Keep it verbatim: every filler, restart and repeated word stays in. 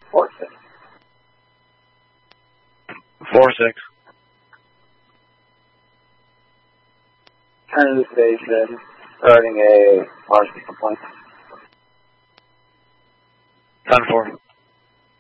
Four six. Four six. Turn to the station regarding a large complaint. Ten four.